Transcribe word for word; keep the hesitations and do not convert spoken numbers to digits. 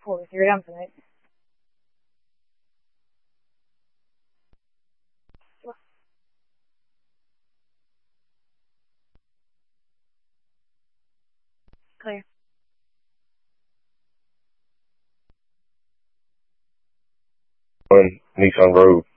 before we threw down tonight. Clear. On Nissan Road.